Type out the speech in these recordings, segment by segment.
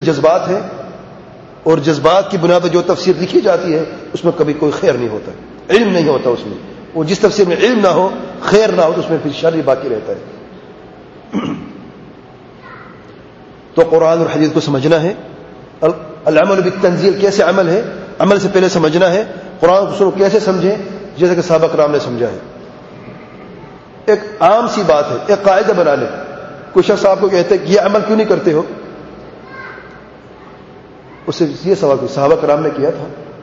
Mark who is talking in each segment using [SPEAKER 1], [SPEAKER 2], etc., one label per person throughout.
[SPEAKER 1] جذبات ہیں، اور جذبات کی بنا پر جو تفسیر لکھی جاتی ہے اس میں کبھی کوئی خیر نہیں ہوتا، علم نہیں ہوتا اس میں. وہ جس تفسیر میں علم نہ ہو، خیر نہ ہو، تو اس میں پھر شر ہی باقی رہتا ہے. تو قرآن اور حدیث کو سمجھنا ہے. العمل بالتنزیل کیسے عمل ہے، عمل سے پہلے سمجھنا ہے. قرآن کو کیسے سمجھیں، جیسے کہ صحابہ کرام نے سمجھا ہے. ایک عام سی بات ہے، ایک قاعدہ بنا لیں. کوئی شخص آپ کو کہتے ہیں کہ یہ عمل کیوں نہیں کرتے ہو، اس سے یہ سوال کہ صحابہ کرام نے کیا تھا.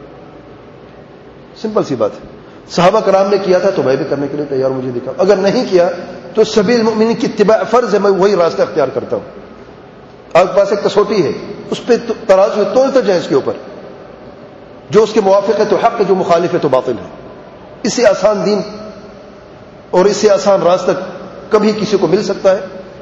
[SPEAKER 1] سمپل سی بات ہے، صحابہ کرام نے کیا تھا تو میں بھی کرنے کے لیے تیار ہوں، مجھے دکھاؤ. اگر نہیں کیا تو سبیل المؤمنین کی اتباع فرض ہے، میں وہی راستہ اختیار کرتا ہوں. آپ کے پاس ایک کسوٹی ہے، اس پہ ترازو تولتے جائیں، اس کے اوپر جو اس کے موافق ہے تو حق ہے، جو مخالف ہے تو باطل ہے. اس سے آسان دین اور اس سے آسان راستہ کبھی کسی کو مل سکتا ہے.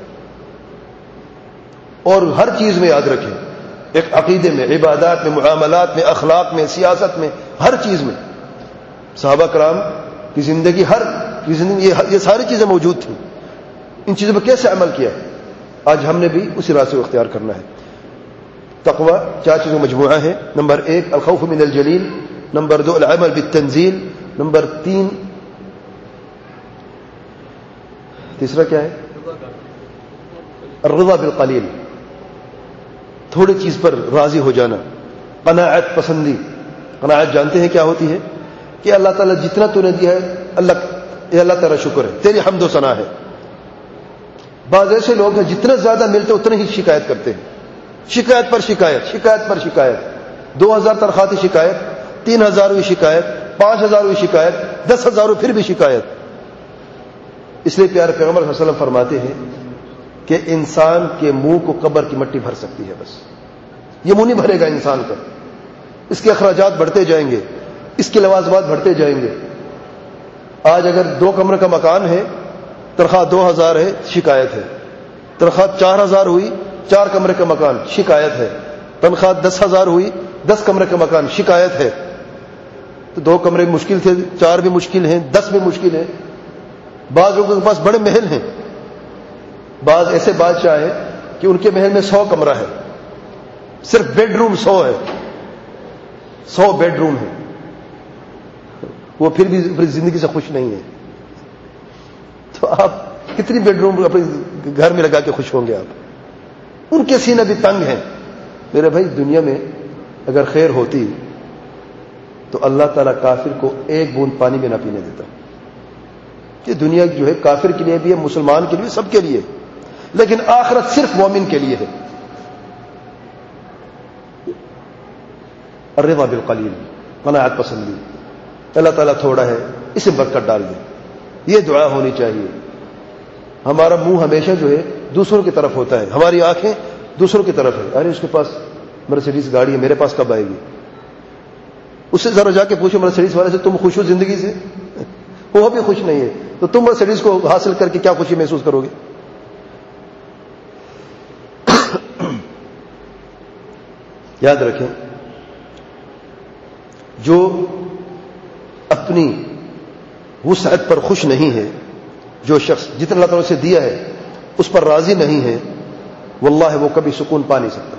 [SPEAKER 1] اور ہر چیز میں یاد رکھیں، ایک عقیدے میں، عبادات میں، معاملات میں، اخلاق میں، سیاست میں، ہر چیز میں صحابہ کرام کی زندگی یہ ساری چیزیں موجود تھیں. ان چیزوں پر کیسے عمل کیا، آج ہم نے بھی اسی راستے کو اختیار کرنا ہے. تقوی 4 چیزوں کا مجموعہ ہے. نمبر 1 الخوف من الجلیل، نمبر 2 العمل بالتنزیل، نمبر 3 تیسرا کیا ہے، الرضا بالقلیل، تھوڑی چیز پر راضی ہو جانا. قناعت پسندی، قناعت جانتے ہیں کیا ہوتی ہے، کہ اللہ تعالیٰ جتنا تو نے دیا ہے، اللہ تعالیٰ شکر ہے، تیری حمد و ثنا ہے. بعض ایسے لوگ ہیں جتنا زیادہ ملتے اتنے ہی شکایت کرتے ہیں، شکایت پر شکایت، شکایت پر شکایت. 2000 تنخواہ کی شکایت، 3000 ہوئی شکایت، 5000 ہوئی شکایت، 10,000 ہوئی پھر بھی شکایت. اس لیے پیارے پیغمبر صلی اللہ علیہ وسلم فرماتے ہیں کہ انسان کے منہ کو قبر کی مٹی بھر سکتی ہے، بس یہ منہ نہیں بھرے گا انسان کا. اس کے اخراجات بڑھتے جائیں گے، اس کے لوازمات بڑھتے جائیں گے. آج اگر 2 کمرے کا مکان ہے، تنخواہ 2000 ہے، شکایت ہے. تنخواہ 4000 ہوئی، 4 کمرے کا مکان، شکایت ہے. تنخواہ 10,000 ہوئی، 10 کمرے کا مکان، شکایت ہے. تو 2 کمرے مشکل تھے، 4 بھی مشکل ہیں، 10 بھی مشکل ہیں. بعض لوگوں کے پاس بڑے محل ہیں، بعض ایسے بادشاہ ہیں کہ ان کے محل میں 100 کمرہ ہے، صرف بیڈ روم 100 ہے، 100 بیڈ روم ہے. وہ پھر بھی اپنی زندگی سے خوش نہیں ہے. تو آپ کتنی بیڈ روم اپنے گھر میں لگا کے خوش ہوں گے آپ؟ ان کے سینے بھی تنگ ہیں. میرے بھائی، دنیا میں اگر خیر ہوتی تو اللہ تعالیٰ کافر کو 1 بوند پانی میں نہ پینے دیتا. یہ دنیا جو ہے کافر کے لیے بھی ہے، مسلمان کے لیے، سب کے لیے، لیکن آخرت صرف مومن کے لیے ہے. الرضا بالقلیل، قناعت پسندی. اللہ تعالیٰ تھوڑا ہے، اسے برکت ڈال دے، یہ دعا ہونی چاہیے. ہمارا منہ ہمیشہ جو ہے دوسروں کی طرف ہوتا ہے، ہماری آنکھیں دوسروں کی طرف ہے. ارے اس کے پاس مرسیڈیز گاڑی ہے، میرے پاس کب آئے گی؟ اس سے ذرا جا کے پوچھو مرسیڈیز والے سے، تم خوش ہو زندگی سے؟ وہ بھی خوش نہیں ہے. تو تم مرسیڈیز کو حاصل کر کے کیا خوشی محسوس کرو گے؟ یاد رکھیں، جو اپنی وسعت پر خوش نہیں ہے، جو شخص جتنا اللہ تعالیٰ سے دیا ہے اس پر راضی نہیں ہے، واللہ وہ کبھی سکون پا نہیں سکتا.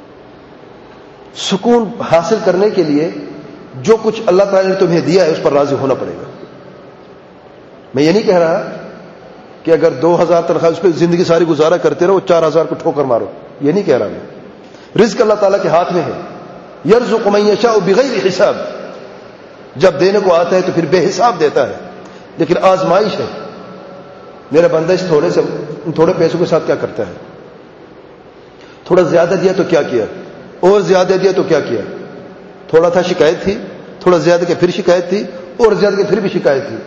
[SPEAKER 1] سکون حاصل کرنے کے لیے جو کچھ اللہ تعالیٰ نے تمہیں دیا ہے اس پر راضی ہونا پڑے گا. میں یہ نہیں کہہ رہا کہ اگر 2000 تنخواہ اس پہ زندگی ساری گزارا کرتے رہو، 4000 کو ٹھوکر مارو، یہ نہیں کہہ رہا میں. رزق اللہ تعالیٰ کے ہاتھ میں ہے. یرزق من یشاء بغیر حساب، جب دینے کو آتا ہے تو پھر بے حساب دیتا ہے. لیکن آزمائش ہے. میرا بندہ اس تھوڑے پیسوں کے ساتھ کیا کرتا ہے؟ تھوڑا زیادہ دیا تو کیا کیا، اور زیادہ دیا تو کیا کیا. تھوڑا تھا شکایت تھی، تھوڑا زیادہ کے پھر شکایت تھی، اور زیادہ کے پھر بھی شکایت تھی.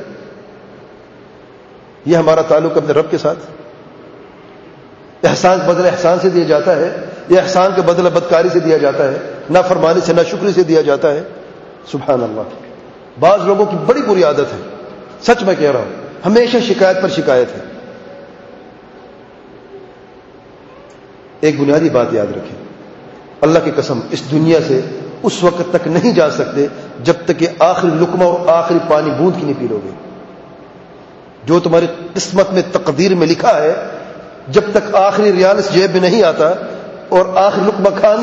[SPEAKER 1] یہ ہمارا تعلق اپنے رب کے ساتھ. احسان کے بدلے احسان سے دیا جاتا ہے، یہ احسان کے بدلے بدکاری سے دیا جاتا ہے، نافرمانی سے، ناشکری سے دیا جاتا ہے. سبحان اللہ. بعض لوگوں کی بڑی بری عادت ہے، سچ میں کہہ رہا ہوں، ہمیشہ شکایت پر شکایت ہے. ایک بنیادی بات یاد رکھیں، اللہ کی قسم اس دنیا سے اس وقت تک نہیں جا سکتے جب تک کہ آخری لقمہ اور آخری پانی بوند کی نہیں پی لو گے. جو تمہاری قسمت میں، تقدیر میں لکھا ہے، جب تک آخری ریال اس جیب میں نہیں آتا اور آخری لقمہ کھانی